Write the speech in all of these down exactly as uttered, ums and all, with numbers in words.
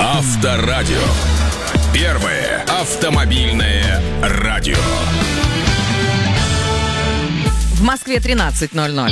Авторадио. Первое автомобильное радио. В Москве тринадцать ноль ноль.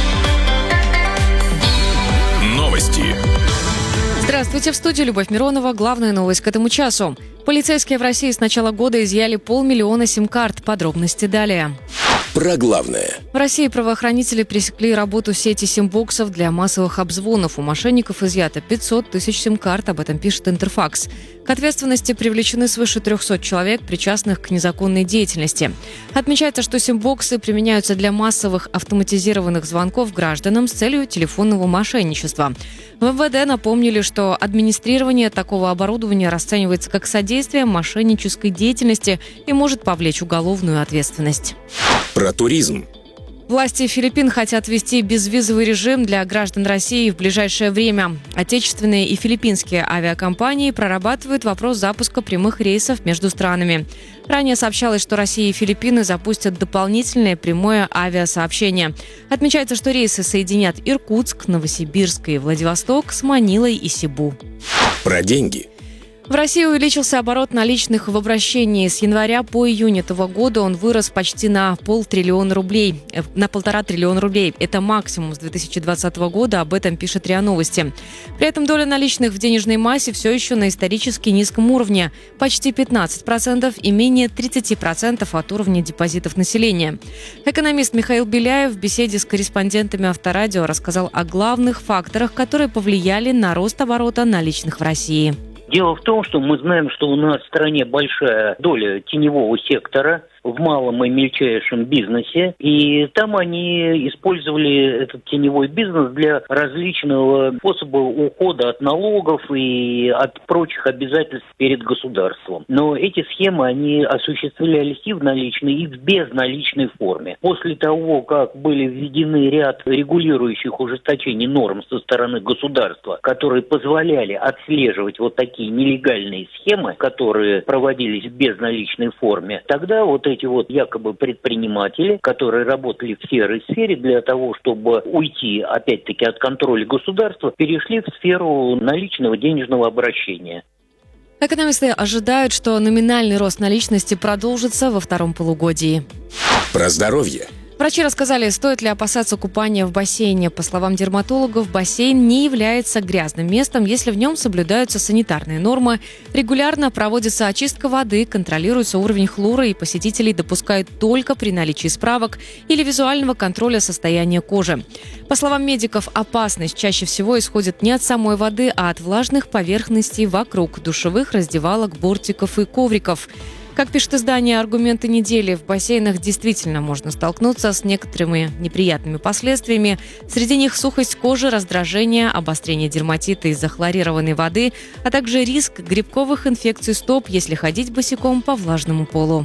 Новости. Здравствуйте, в студии Любовь Миронова. Главная новость к этому часу. Полицейские в России с начала года изъяли полмиллиона сим-карт. Подробности далее. Про главное. В России правоохранители пресекли работу сети сим-боксов для массовых обзвонов. У мошенников изъято пятьсот тысяч сим-карт, об этом пишет Интерфакс. К ответственности привлечены свыше трехсот человек, причастных к незаконной деятельности. Отмечается, что сим-боксы применяются для массовых автоматизированных звонков гражданам с целью телефонного мошенничества. В эм вэ дэ напомнили, что администрирование такого оборудования расценивается как содействие мошеннической деятельности и может повлечь уголовную ответственность. Про туризм. Власти Филиппин хотят ввести безвизовый режим для граждан России в ближайшее время. Отечественные и филиппинские авиакомпании прорабатывают вопрос запуска прямых рейсов между странами. Ранее сообщалось, что Россия и Филиппины запустят дополнительное прямое авиасообщение. Отмечается, что рейсы соединят Иркутск, Новосибирск и Владивосток с Манилой и Сибу. Про деньги. В России увеличился оборот наличных в обращении. С января по июнь этого года он вырос почти на полтриллиона рублей, на полтора триллиона рублей. Это максимум с две тысячи двадцатого года, об этом пишет РИА Новости. При этом доля наличных в денежной массе все еще на исторически низком уровне. Почти пятнадцать процентов и менее тридцать процентов от уровня депозитов населения. Экономист Михаил Беляев в беседе с корреспондентами Авторадио рассказал о главных факторах, которые повлияли на рост оборота наличных в России. Дело в том, что мы знаем, что у нас в стране большая доля теневого сектора в малом и мельчайшем бизнесе, и там они использовали этот теневой бизнес для различного способа ухода от налогов и от прочих обязательств перед государством. Но эти схемы, они осуществлялись и в наличной, и в безналичной форме. После того, как были введены ряд регулирующих ужесточений норм со стороны государства, которые позволяли отслеживать вот такие нелегальные схемы, которые проводились в безналичной форме, тогда вот эти Эти вот якобы предприниматели, которые работали в серой сфере для того, чтобы уйти, опять-таки, от контроля государства, перешли в сферу наличного денежного обращения. Экономисты ожидают, что номинальный рост наличности продолжится во втором полугодии. Про здоровье. Врачи рассказали, стоит ли опасаться купания в бассейне. По словам дерматологов, бассейн не является грязным местом, если в нем соблюдаются санитарные нормы, регулярно проводится очистка воды, контролируется уровень хлора и посетителей допускают только при наличии справок или визуального контроля состояния кожи. По словам медиков, опасность чаще всего исходит не от самой воды, а от влажных поверхностей вокруг душевых, раздевалок, бортиков и ковриков. Как пишет издание «Аргументы недели», в бассейнах действительно можно столкнуться с некоторыми неприятными последствиями. Среди них сухость кожи, раздражение, обострение дерматита из-за хлорированной воды, а также риск грибковых инфекций стоп, если ходить босиком по влажному полу.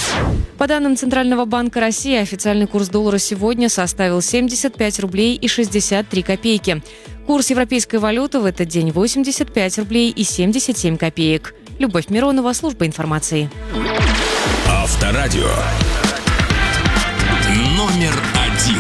По данным Центрального банка России, официальный курс доллара сегодня составил семьдесят пять рублей и шестьдесят три копейки. Курс европейской валюты в этот день восемьдесят пять рублей и семьдесят семь копеек. Любовь Миронова, служба информации. Авторадио. Номер